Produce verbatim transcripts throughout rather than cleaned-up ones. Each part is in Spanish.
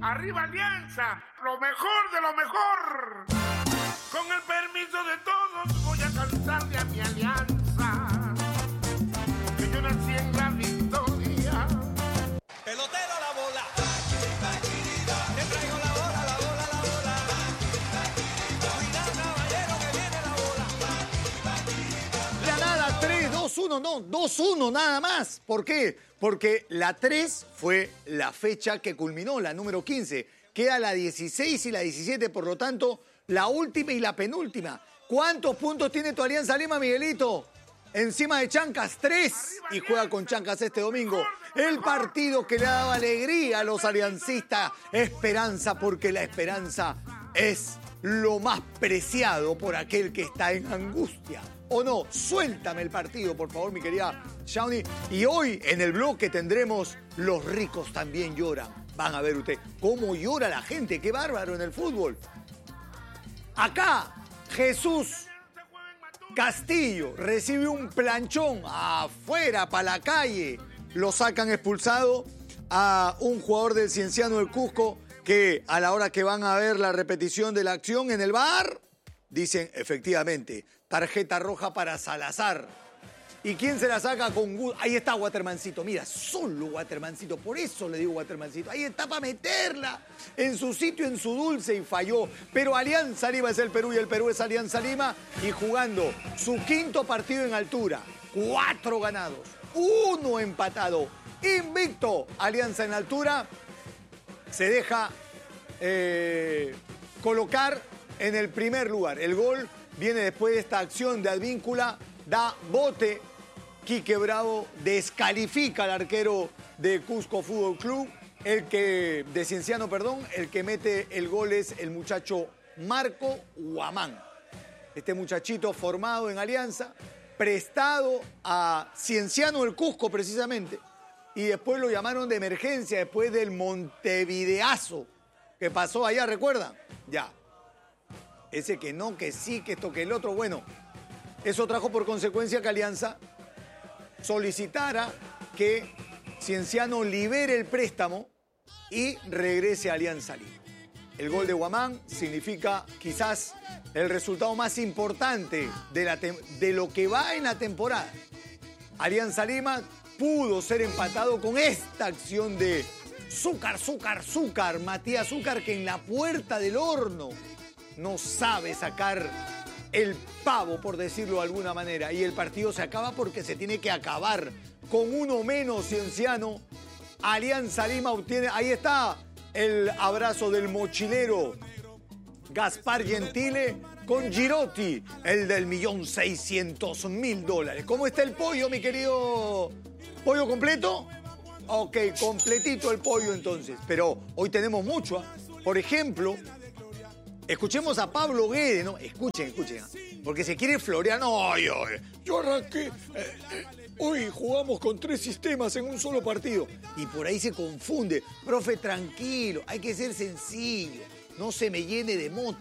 ¡Arriba Alianza! ¡Lo mejor de lo mejor! Con el permiso de todos voy a cantarle a mi Alianza, que yo nací en la victoria. Pelotero a la bola. Te traigo la bola, la bola, la bola. Cuidado, caballero, que viene la bola. Ya nada, tres, dos, uno, no, dos, uno nada más. ¿Por qué? Porque la tres fue la fecha que culminó, la número quince. Queda la dieciséis y la diecisiete, por lo tanto, la última y la penúltima. ¿Cuántos puntos tiene tu Alianza Lima, Miguelito? Encima de Chancas, tres. Y juega con Chancas este domingo. El partido que le ha dado alegría a los aliancistas. Esperanza, porque la esperanza es lo más preciado por aquel que está en angustia. ¿O no? Suéltame el partido, por favor, mi querida Shawnee. Y hoy en el bloque tendremos Los ricos también lloran. Van a ver usted cómo llora la gente. ¡Qué bárbaro en el fútbol! Acá, Jesús Castillo recibe un planchón afuera, para la calle. Lo sacan expulsado a un jugador del Cienciano del Cusco que a la hora que van a ver la repetición de la acción en el V A R, dicen efectivamente, tarjeta roja para Salazar. ¿Y quién se la saca con gusto? Ahí está Watermancito. Mira, solo Watermancito. Por eso le digo Watermancito. Ahí está para meterla en su sitio, en su dulce, y falló. Pero Alianza Lima es el Perú y el Perú es Alianza Lima. Y jugando su quinto partido en altura. Cuatro ganados, uno empatado. Invicto Alianza en altura. Se deja eh, colocar en el primer lugar. El gol viene después de esta acción de Advíncula. Da bote. Quique Bravo descalifica al arquero de Cusco Fútbol Club. El que, de Cienciano, perdón, el que mete el gol es el muchacho Marco Guamán. Este muchachito formado en Alianza, prestado a Cienciano del Cusco precisamente, y después lo llamaron de emergencia después del Montevideazo que pasó allá, ¿recuerdan? Ya. Ese que no, que sí, que esto, que el otro, bueno. Eso trajo por consecuencia que Alianza solicitara que Cienciano libere el préstamo y regrese a Alianza Lima. El gol de Guamán significa quizás el resultado más importante de, la de lo que va en la temporada. Alianza Lima pudo ser empatado con esta acción de Zúcar, Zúcar, Zúcar, Matías Zúcar, que en la puerta del horno no sabe sacar el pavo, por decirlo de alguna manera, y el partido se acaba porque se tiene que acabar. Con uno menos Cienciano, Alianza Lima obtiene, ahí está el abrazo del mochilero Gaspar Gentile con Girotti, el del millón seiscientos mil dólares. ¿Cómo está el pollo, mi querido? ¿Pollo completo? Ok, completito el pollo entonces, pero hoy tenemos mucho, ¿eh? Por ejemplo, escuchemos a Pablo Guede, ¿no? Escuchen, escuchen. Porque se quiere florear. No, yo, yo arranqué. Eh, eh, hoy jugamos con tres sistemas en un solo partido. Y por ahí se confunde. Profe, tranquilo. Hay que ser sencillo. No se me llene de mote.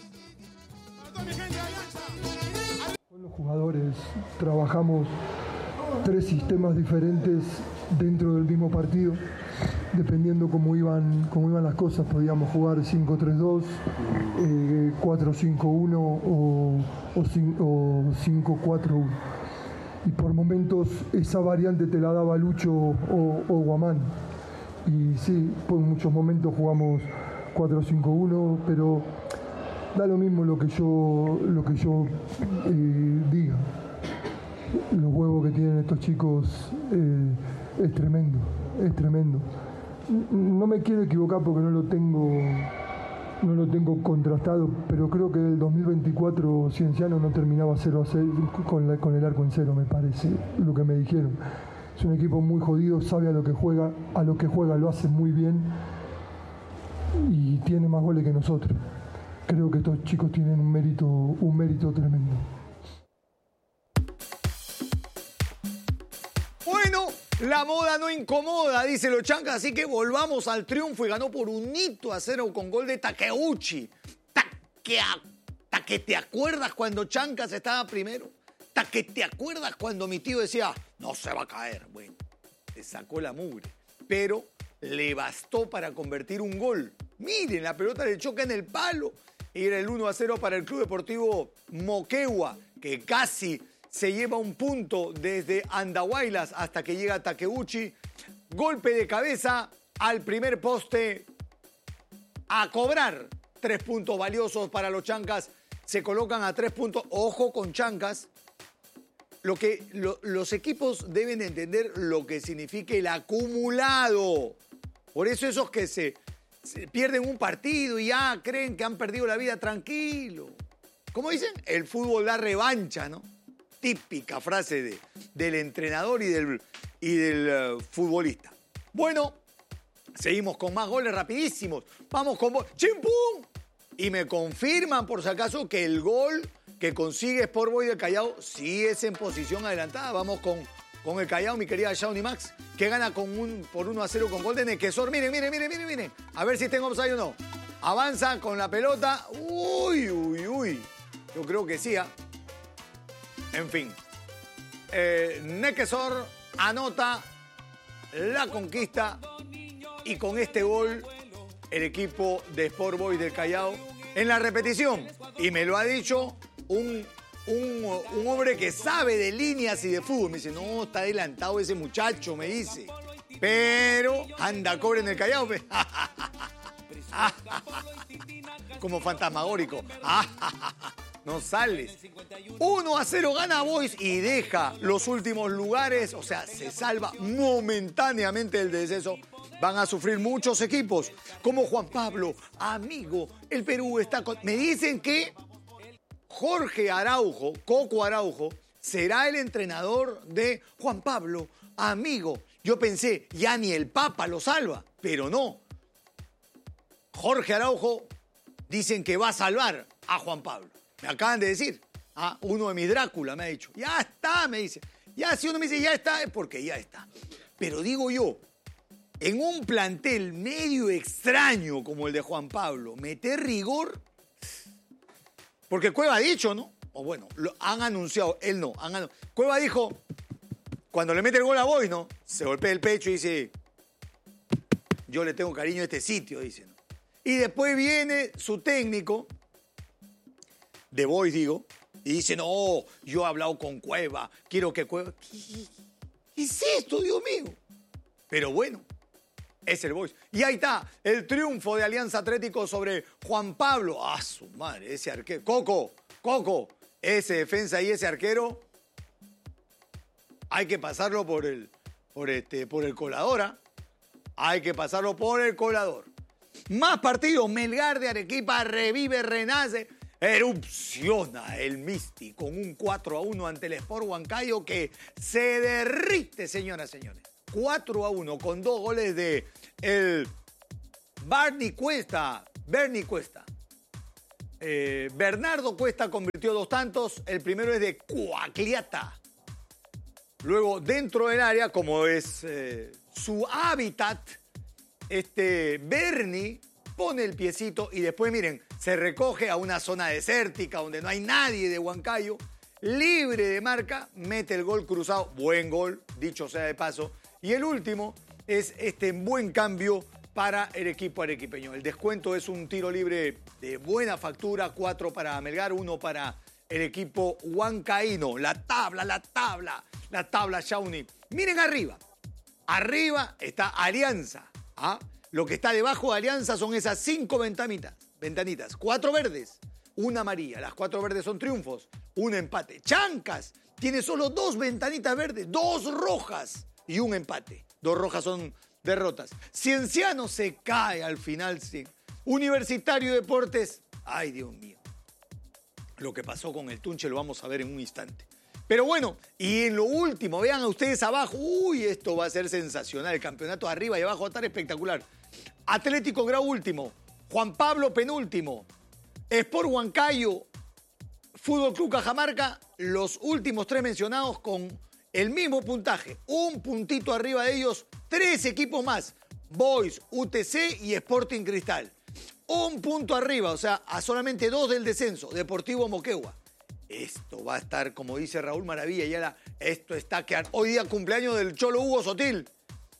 Con los jugadores trabajamos tres sistemas diferentes dentro del mismo partido. Dependiendo cómo iban, cómo iban las cosas, podíamos jugar cinco tres dos, eh, cuatro cinco uno o, o cinco cuatro uno. Y por momentos esa variante te la daba Lucho o, o Guamán. Y sí, por muchos momentos jugamos cuatro cinco uno, pero da lo mismo lo que yo, lo que yo eh, diga. Los huevos que tienen estos chicos eh, es tremendo, es tremendo. No me quiero equivocar porque no lo tengo no lo tengo contrastado, pero creo que el dos mil veinticuatro Cienciano no terminaba cero a cero con, la, con el arco en cero, me parece, lo que me dijeron. Es un equipo muy jodido, sabe a lo que juega, a lo que juega lo hace muy bien y tiene más goles que nosotros. Creo que estos chicos tienen un mérito, un mérito tremendo. Bueno, la moda no incomoda, dice los Chancas, así que volvamos al triunfo y ganó por un hito a cero con gol de Takeuchi. Taque, taque, ¿te acuerdas cuando Chancas estaba primero? Taque, ¿te acuerdas cuando mi tío decía, no se va a caer? Bueno, le sacó la mugre. Pero le bastó para convertir un gol. Miren, la pelota le choca en el palo. Era el uno a cero para el Club Deportivo Moquegua, que casi se lleva un punto desde Andahuaylas hasta que llega Takeuchi. Golpe de cabeza al primer poste. A cobrar tres puntos valiosos para los chancas. Se colocan a tres puntos. Ojo con chancas. Lo que lo, los equipos deben entender lo que significa el acumulado. Por eso esos que se, se pierden un partido y ya creen que han perdido la vida, tranquilo. ¿Cómo dicen? El fútbol da revancha, ¿no? Típica frase de, del entrenador y del, y del uh, futbolista. Bueno, seguimos con más goles rapidísimos. Vamos con... ¡Chimpum! Y me confirman, por si acaso, que el gol que consigue Sport Boys del Callao sí es en posición adelantada. Vamos con, con el Callao, mi querida Shawnee Max, que gana con un, por uno a cero con gol de Nequesor. Miren, miren, miren, miren, miren. A ver si tengo offside o no. Avanza con la pelota. Uy, uy, uy. Yo creo que sí, ¿eh? En fin. Eh, Nequesor anota la conquista y con este gol el equipo de Sport Boys del Callao en la repetición. Y me lo ha dicho un, un, un hombre que sabe de líneas y de fútbol. Me dice, no, está adelantado ese muchacho, me dice. Pero anda cobre en el Callao. Como fantasmagórico. No sales. uno a cero gana Boys y deja los últimos lugares. O sea, se salva momentáneamente del descenso. Van a sufrir muchos equipos, como Juan Pablo, amigo, el Perú está con... Me dicen que Jorge Araujo, Coco Araujo, será el entrenador de Juan Pablo, amigo. Yo pensé, ya ni el Papa lo salva, pero no. Jorge Araujo dicen que va a salvar a Juan Pablo. Me acaban de decir, ah, uno de mis Drácula me ha dicho, ya está, me dice. Ya, si uno me dice ya está, es porque ya está. Pero digo yo, en un plantel medio extraño como el de Juan Pablo, meter rigor, porque Cueva ha dicho, ¿no? O bueno, lo han anunciado, él no. Han anu... Cueva dijo, cuando le mete el gol a Boys, ¿no? Se golpea el pecho y dice, yo le tengo cariño a este sitio, dice, ¿no? Y después viene su técnico, de Boys digo, y dice, no, yo he hablado con Cueva, quiero que Cueva... ¿Qué es esto, Dios mío? Pero bueno, es el Boys. Y ahí está, el triunfo de Alianza Atlético sobre Juan Pablo. ¡Ah, su madre! Ese arquero. Coco, Coco, ese defensa y ese arquero, hay que pasarlo por el, por este, por el colador, ¿eh? Hay que pasarlo por el colador. Más partidos. Melgar de Arequipa revive, renace, erupciona el Misti con un cuatro a uno ante el Sport Huancayo que se derrite, señoras y señores. cuatro a uno con dos goles de el Barney Cuesta, Bernie Cuesta. Eh, Bernardo Cuesta convirtió dos tantos. El primero es de Cuacliata. Luego, dentro del área, como es eh, su hábitat, este Bernie pone el piecito y después, miren, se recoge a una zona desértica donde no hay nadie de Huancayo. Libre de marca, mete el gol cruzado. Buen gol, dicho sea de paso. Y el último es este buen cambio para el equipo arequipeño. El descuento es un tiro libre de buena factura, cuatro para Melgar, uno para el equipo huancaíno. La tabla, la tabla, la tabla, Shawnee. Miren arriba. Arriba está Alianza. ¿Ah? Lo que está debajo de Alianza son esas cinco ventanitas. ventanitas. Cuatro verdes, una amarilla. Las cuatro verdes son triunfos, un empate. Chancas tiene solo dos ventanitas verdes, dos rojas y un empate. Dos rojas son derrotas. Cienciano se cae al final, sí. Universitario de Deportes, ay Dios mío. Lo que pasó con el Tunche lo vamos a ver en un instante. Pero bueno, y en lo último, vean a ustedes abajo, uy, esto va a ser sensacional. El campeonato arriba y abajo va a estar espectacular. Atlético Grau último, Juan Pablo penúltimo, Sport Huancayo, Fútbol Club Cajamarca, los últimos tres mencionados con el mismo puntaje. Un puntito arriba de ellos, tres equipos más, Boys, U T C y Sporting Cristal. Un punto arriba, o sea, a solamente dos del descenso, Deportivo Moquegua. Esto va a estar, como dice Raúl Maravilla, ya la, esto está que hoy día cumpleaños del Cholo Hugo Sotil.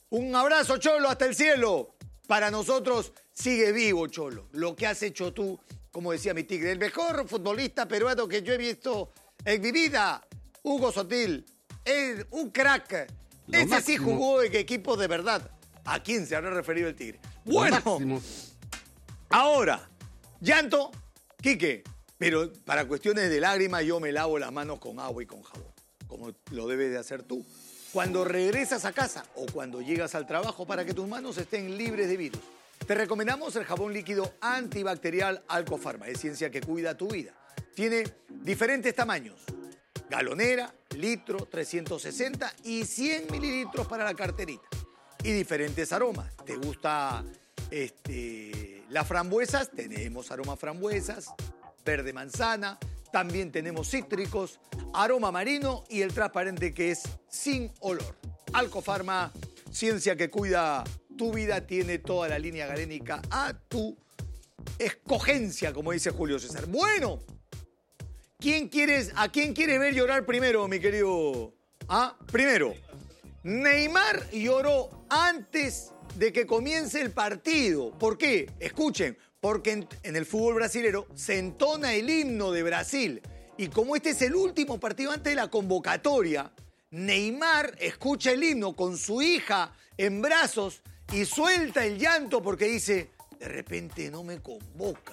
Un abrazo, Cholo, hasta el cielo. Para nosotros sigue vivo, Cholo. Lo que has hecho tú, como decía mi tigre, el mejor futbolista peruano que yo he visto en mi vida, Hugo Sotil, es un crack. Lo Ese sí máximo. jugó en equipo de verdad. ¿A quién se habrá referido el tigre? Bueno, Máximo. ahora, llanto, Quique. Pero para cuestiones de lágrimas yo me lavo las manos con agua y con jabón, como lo debes de hacer tú. Cuando regresas a casa o cuando llegas al trabajo para que tus manos estén libres de virus, te recomendamos el jabón líquido antibacterial Alcofarma. Es ciencia que cuida tu vida. Tiene diferentes tamaños. Galonera, litro, trescientos sesenta y cien mililitros para la carterita. Y diferentes aromas. ¿Te gusta este, las frambuesas? Tenemos aroma frambuesas, verde manzana, también tenemos cítricos, aroma marino y el transparente que es sin olor. Alcofarma, ciencia que cuida tu vida, tiene toda la línea galénica a tu escogencia, como dice Julio César. Bueno, ¿quién quieres, ¿a quién quieres ver llorar primero, mi querido? ¿Ah? Primero, Neymar lloró antes de que comience el partido. ¿Por qué? Escuchen, porque en, en el fútbol brasilero se entona el himno de Brasil. Y como este es el último partido antes de la convocatoria, Neymar escucha el himno con su hija en brazos y suelta el llanto porque dice, de repente no me convoca.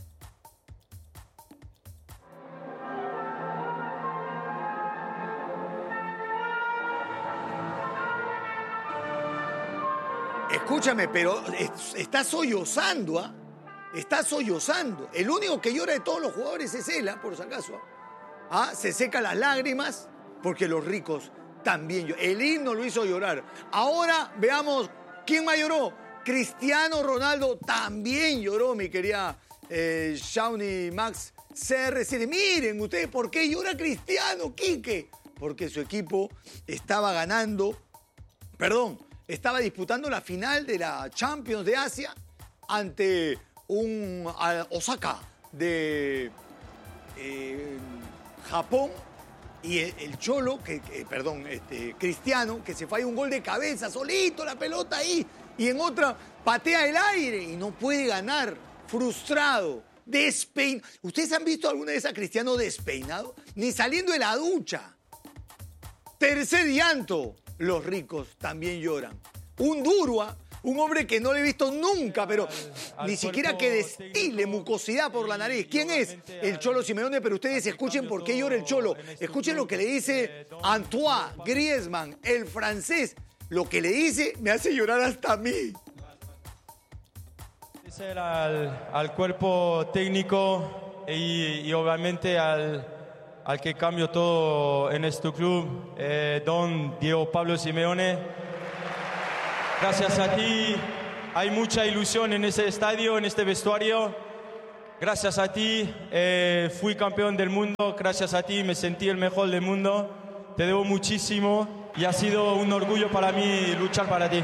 Escúchame, pero es- está sollozando, ¿ah? Está sollozando. El único que llora de todos los jugadores es él, ¿ah? Por si acaso. ¿Ah? ¿Ah? Se seca las lágrimas porque los ricos también lloran. El himno lo hizo llorar. Ahora veamos quién más lloró. Cristiano Ronaldo también lloró, mi querida eh, Shawnee Max C R siete. Miren ustedes, ¿por qué llora Cristiano, Quique? Porque su equipo estaba ganando, perdón, estaba disputando la final de la Champions de Asia ante un a Osaka de eh, Japón y el, el Cholo, que, que- perdón, este, Cristiano, que se falla un gol de cabeza, solito la pelota ahí, y en otra patea el aire y no puede ganar, frustrado, despeinado. ¿Ustedes han visto alguna vez a Cristiano despeinado? Ni saliendo de la ducha. Tercer llanto, los ricos también lloran. Un Durua, un hombre que no le he visto nunca, pero al ni siquiera cuerpo que destile técnico mucosidad por la y- nariz. y ¿Quién es? obviamente El al- Cholo Simeone, pero ustedes al escuchen cambio por qué llora el Cholo. todo en este Escuchen lo club, que le dice eh, don- Antoine don- Griezmann, el francés. Lo que le dice me hace llorar hasta a mí. Agradecer al, al cuerpo técnico y, y obviamente al, al que cambió todo en este club, eh, don Diego Pablo Simeone. Gracias a ti hay mucha ilusión en ese estadio, en este vestuario. Gracias a ti eh, fui campeón del mundo, gracias a ti me sentí el mejor del mundo. Te debo muchísimo y ha sido un orgullo para mí luchar para ti.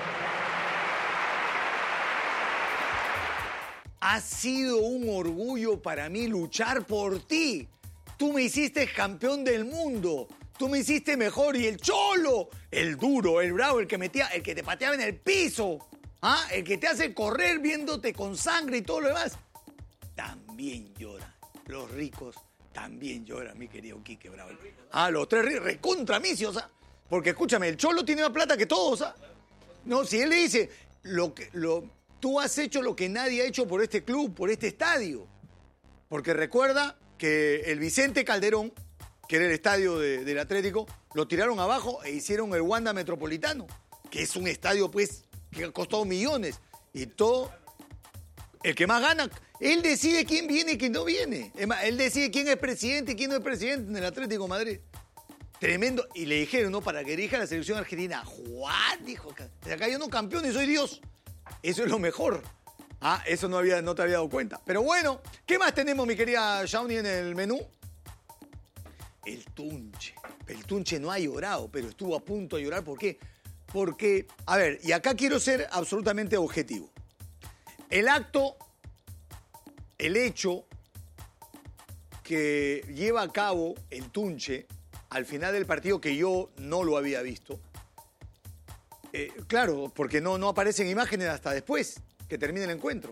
Ha sido un orgullo para mí luchar por ti. Tú me hiciste campeón del mundo. Tú me hiciste mejor. Y el Cholo, el duro, el bravo, el que metía, el que te pateaba en el piso, ¿ah? El que te hace correr viéndote con sangre y todo lo demás, también llora. Los ricos también lloran, mi querido Quique Bravo. Ah, los tres ricos, recontra misios, ¿ah? Porque escúchame, el Cholo tiene más plata que todos, ¿ah? No, si él le dice, lo que, lo, tú has hecho lo que nadie ha hecho por este club, por este estadio. Porque recuerda que el Vicente Calderón, que era el estadio de- del Atlético, lo tiraron abajo e hicieron el Wanda Metropolitano, que es un estadio, pues, que ha costado millones. Y todo, el que más gana, él decide quién viene y quién no viene. Es más, él decide quién es presidente y quién no es presidente en el Atlético de Madrid. Tremendo. Y le dijeron, ¿no? Para que dirija la selección argentina. Juan, dijo, de acá yo no campeón y soy Dios. Eso es lo mejor. Ah, eso no, había, no te había dado cuenta. Pero bueno, ¿qué más tenemos, mi querida Shawnee, en el menú? El Tunche. El Tunche no ha llorado, pero estuvo a punto de llorar. ¿Por qué? Porque, a ver, y acá quiero ser absolutamente objetivo. El acto, el hecho que lleva a cabo el Tunche al final del partido, que yo no lo había visto, Eh, claro, porque no, no aparecen imágenes hasta después que termine el encuentro.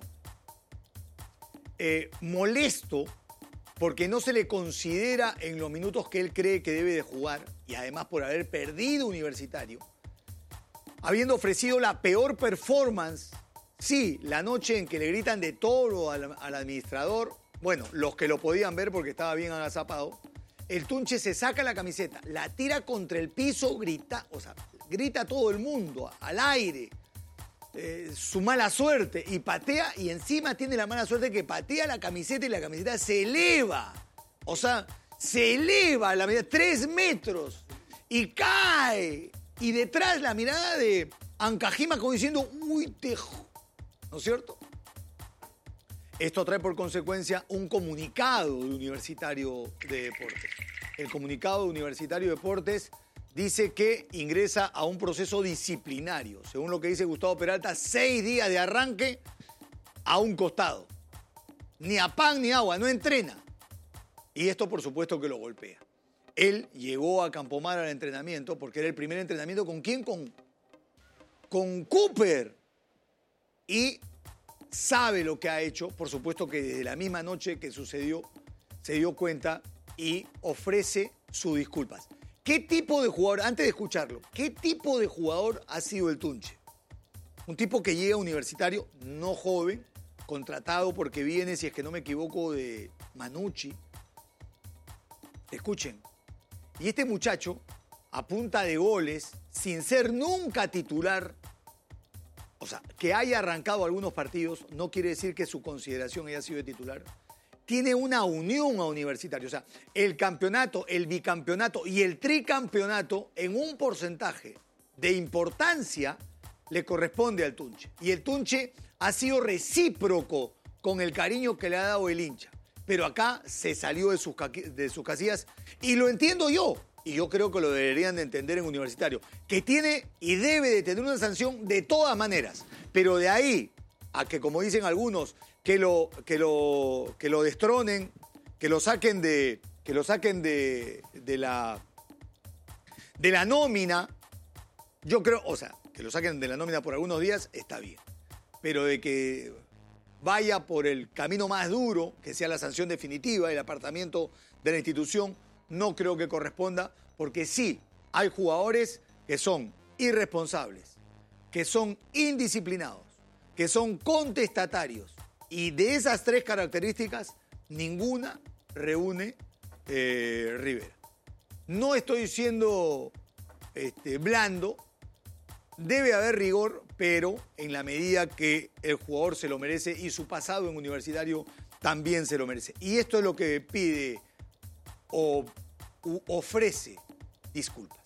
Eh, molesto porque no se le considera en los minutos que él cree que debe de jugar, y además por haber perdido Universitario, habiendo ofrecido la peor performance. Sí, la noche en que le gritan de todo al, al administrador, bueno, los que lo podían ver porque estaba bien agazapado, el Tunche se saca la camiseta, la tira contra el piso, grita, o sea, grita a todo el mundo, al aire, eh, su mala suerte, y patea, y encima tiene la mala suerte que patea la camiseta y la camiseta se eleva. O sea, se eleva la mirada tres metros y cae. Y detrás la mirada de Ancajima como diciendo, uy, te... ¿No es cierto? Esto trae por consecuencia un comunicado de Universitario de Deportes. El comunicado de Universitario de Deportes dice que ingresa a un proceso disciplinario. Según lo que dice Gustavo Peralta, seis días de arranque a un costado. Ni a pan ni agua, no entrena. Y esto por supuesto que lo golpea. Él llegó a Campomar al entrenamiento porque era el primer entrenamiento. ¿Con quién? Con, con Cooper. Y sabe lo que ha hecho. Por supuesto que desde la misma noche que sucedió se dio cuenta y ofrece sus disculpas. ¿Qué tipo de jugador, antes de escucharlo, qué tipo de jugador ha sido el Tunche? Un tipo que llega a Universitario, no joven, contratado porque viene, si es que no me equivoco, de Manucci. Escuchen. Y este muchacho, a punta de goles, sin ser nunca titular, o sea, que haya arrancado algunos partidos, no quiere decir que su consideración haya sido de titular, tiene una unión a Universitario. O sea, el campeonato, el bicampeonato y el tricampeonato en un porcentaje de importancia le corresponde al Tunche. Y el Tunche ha sido recíproco con el cariño que le ha dado el hincha. Pero acá se salió de sus, de sus casillas y lo entiendo yo. Y yo creo que lo deberían de entender en Universitario. Que tiene y debe de tener una sanción de todas maneras. Pero de ahí a que, como dicen algunos, que lo, que lo, que lo destronen, que lo saquen de, que lo saquen de, de, la, de la nómina, yo creo, o sea, que lo saquen de la nómina por algunos días, está bien. Pero de que vaya por el camino más duro, que sea la sanción definitiva, el apartamiento de la institución, no creo que corresponda, porque sí, hay jugadores que son irresponsables, que son indisciplinados, que son contestatarios, y de esas tres características, ninguna reúne eh, Rivera. No estoy siendo este, blando, debe haber rigor, pero en la medida que el jugador se lo merece y su pasado en Universitario también se lo merece. Y esto es lo que pide o u, ofrece disculpas.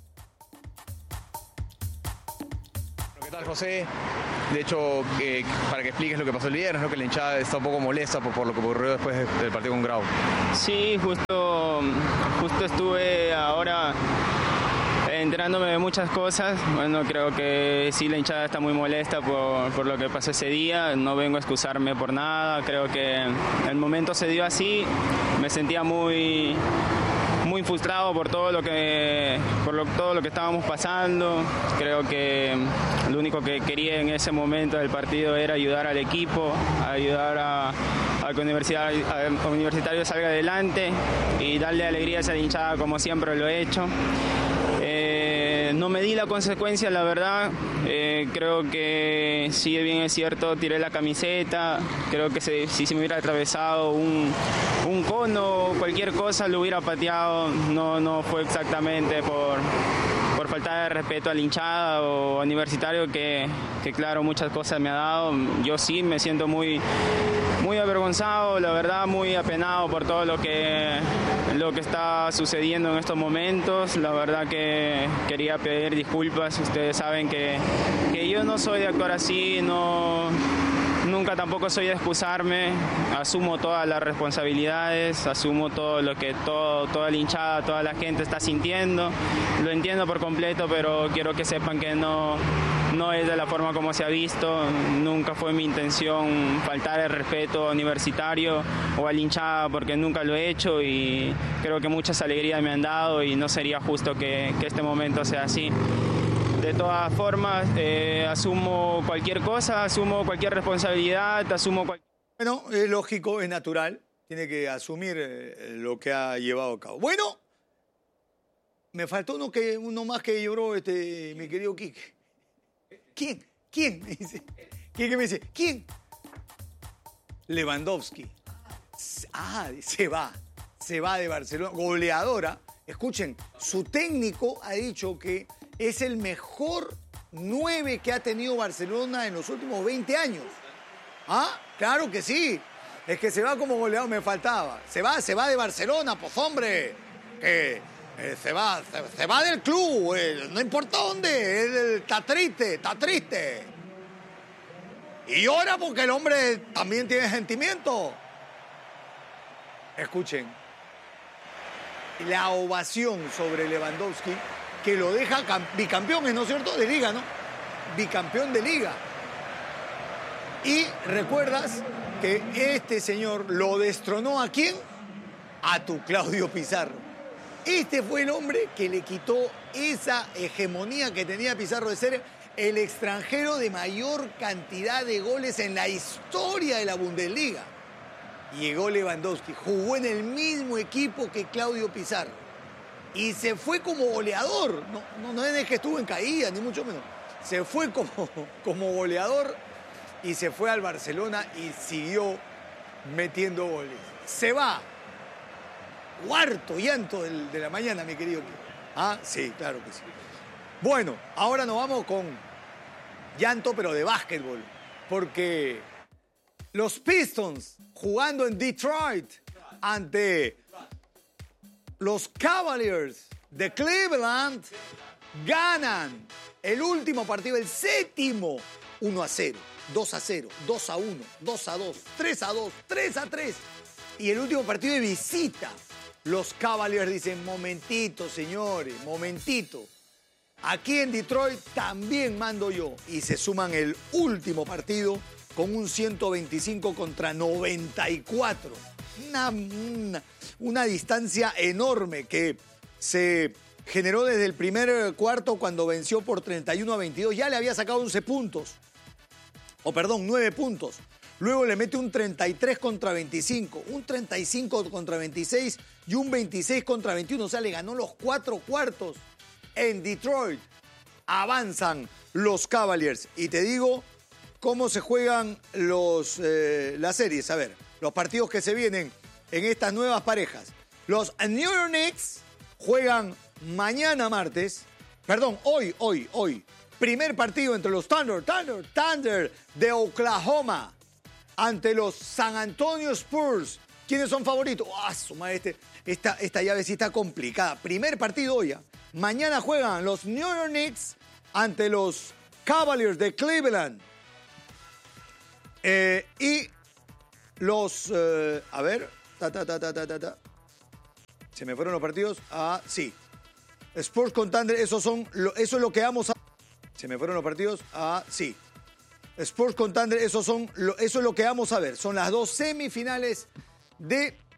¿Qué tal, José? De hecho, eh, para que expliques lo que pasó el viernes, ¿no? Que la hinchada está un poco molesta por, por lo que ocurrió después del partido con Grau. Sí, justo, justo estuve ahora enterándome de muchas cosas. Bueno, creo que sí, la hinchada está muy molesta por, por lo que pasó ese día. No vengo a excusarme por nada. Creo que el momento se dio así. Me sentía muy... muy frustrado por todo lo que por lo, todo lo que estábamos pasando. Creo que lo único que quería en ese momento del partido era ayudar al equipo, ayudar a, a que Universitario, a Universitario salga adelante y darle alegría a esa hinchada como siempre lo he hecho. Eh, no me di la consecuencia, la verdad. Eh, creo que si bien es cierto, tiré la camiseta. Creo que se, si se me hubiera atravesado un, un cono o cualquier cosa, lo hubiera pateado. No, no fue exactamente por, por falta de respeto a la hinchada o Universitario, que, que claro, muchas cosas me ha dado. Yo sí me siento muy, muy avergonzado, la verdad, muy apenado por todo lo que, lo que está sucediendo en estos momentos. La verdad que quería pedir disculpas. Ustedes saben que, que yo no soy de actuar así, no... Nunca tampoco soy de excusarme, asumo todas las responsabilidades, asumo todo lo que todo, toda la hinchada, toda la gente está sintiendo. Lo entiendo por completo, pero quiero que sepan que no, no es de la forma como se ha visto. Nunca fue mi intención faltar el respeto a Universitario o a la hinchada, porque nunca lo he hecho y creo que muchas alegrías me han dado y no sería justo que, que este momento sea así. de todas formas, eh, asumo cualquier cosa, asumo cualquier responsabilidad, asumo cualquier... Bueno, es lógico, es natural. Tiene que asumir eh, lo que ha llevado a cabo. Bueno, me faltó uno, que, uno más que lloró, este, mi querido Quique. ¿Quién? ¿Quién? Me dice. Quique me dice, ¿quién? Lewandowski. Ah, se va. Se va de Barcelona. Goleadora. Escuchen, su técnico ha dicho que es el mejor nueve que ha tenido Barcelona en los últimos veinte años. Ah, claro que sí. Es que se va como goleador, me faltaba. Se va, se va de Barcelona, pues hombre. Que eh, se va, se, se va del club, eh, no importa dónde. Él, él, está triste, está triste. Y llora porque el hombre también tiene sentimiento. Escuchen. La ovación sobre Lewandowski, que lo deja bicampeón, ¿no es cierto? De liga, ¿no? Bicampeón de liga. Y recuerdas que este señor lo destronó ¿a quién? A tu Claudio Pizarro. Este fue el hombre que le quitó esa hegemonía que tenía Pizarro de ser el extranjero de mayor cantidad de goles en la historia de la Bundesliga. Llegó Lewandowski, jugó en el mismo equipo que Claudio Pizarro y se fue como goleador. No, no, no es que estuvo en caída, ni mucho menos. Se fue como, como goleador y se fue al Barcelona y siguió metiendo goles. Se va. Cuarto llanto del, de la mañana, mi querido. Ah, sí, claro que sí. Bueno, ahora nos vamos con llanto, pero de básquetbol, porque los Pistons, jugando en Detroit ante los Cavaliers de Cleveland, ganan el último partido, el séptimo, uno a cero, dos a cero, dos a uno, dos a dos, tres a dos, tres a tres. Y el último partido de visita, los Cavaliers dicen, momentito, señores, momentito. Aquí en Detroit también mando yo. Y se suman el último partido con un ciento veinticinco contra noventa y cuatro. Una, una, una distancia enorme que se generó desde el primer cuarto cuando venció por treinta y uno a veintidós. Ya le había sacado once puntos. O perdón, nueve puntos. Luego le mete un treinta y tres contra veinticinco, un treinta y cinco contra veintiséis y un veintiséis contra veintiuno. O sea, le ganó los cuatro cuartos en Detroit. Avanzan los Cavaliers. Y te digo cómo se juegan los, eh, las series. A ver, los partidos que se vienen en estas nuevas parejas. Los New York Knicks juegan mañana martes. Perdón, hoy, hoy, hoy. Primer partido entre los Thunder, Thunder, Thunder de Oklahoma ante los San Antonio Spurs. ¿Quiénes son favoritos? ¡Ah, su madre! Este, esta, esta llave sí está complicada. Primer partido hoy. ¿eh? Mañana juegan los New York Knicks ante los Cavaliers de Cleveland. Eh, y los... Eh, a ver. Ta, ta, ta, ta, ta, ta. ¿Se me fueron los partidos? Ah, sí. Spurs con Thunder, esos son, lo, eso es lo que vamos a... ¿Se me fueron los partidos? Ah, sí. Spurs con Thunder, esos son, lo, eso es lo que vamos a ver. Son las dos semifinales de